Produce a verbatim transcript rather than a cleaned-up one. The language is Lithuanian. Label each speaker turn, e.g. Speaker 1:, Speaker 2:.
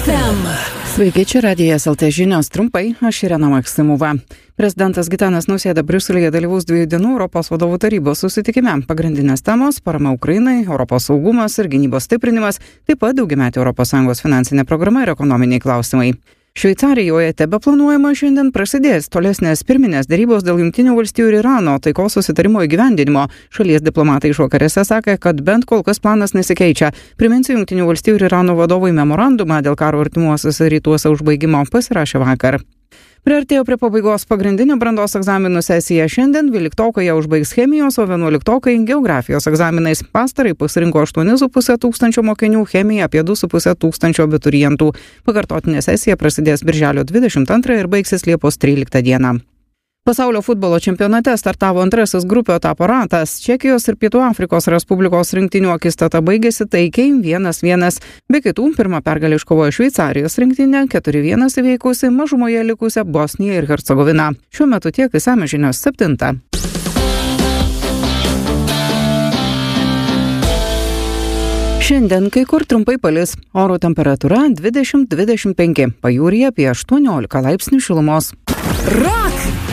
Speaker 1: ef em.
Speaker 2: Sveiki, čia Radijas el te žinios trumpai, aš Irena Maksimova. Prezidentas Gitanas Nausėda Briuselyje dalyvaus dviejų dienų Europos vadovų tarybos susitikime. Pagrindinės temos – parama Ukrainai, Europos saugumas ir gynybos stiprinimas, taip pat daugiametė Europos Sąjungos finansinė programa ir ekonominiai klausimai. Šveicarijoje tebeplanuojama šiandien prasidės tolesnės pirminės derybos dėl Jungtinių valstijų ir Irano taikos susitarimo įgyvendinimo. Šalies diplomatai išvakarėse sakė, kad bent kol kas planas nesikeičia. Priminsiu, Jungtinių valstijų ir Irano vadovai memorandumą dėl karo artimuosiuose rytuose užbaigimo pasirašė vakar. Priartėjo prie pabaigos pagrindinė brandos egzaminų sesija. Šiandien dvyliktokai užbaigs chemijos, o vienuoliktokai geografijos egzaminais. Pastarai pasirinko aštuoni su puse tūkstančio mokinių, chemija apie du su puse tūkstančio abiturientų. Pakartotinė sesija prasidės birželio dvidešimt antrąją ir baigsis Liepos tryliktą dieną. Pasaulio futbolo čempionate startavo antrasis grupių etapo ratas. Čekijos ir Pietų Afrikos Respublikos rinktinių akistata baigėsi taikiai vienas vienas. Be kitų, pirmą pergalę iškovojo Šveicarijos rinktinė, keturi vienas įveikusi mažumoje likusią Bosniją ir Hercegoviną. Šiuo metu tiek išsamios žinios septinta. Šiandien kai kur trumpai palis. Oro temperatūra dvidešimt dvidešimt penki, pajūryje apie aštuoniolika laipsnių šilumos.
Speaker 1: Rock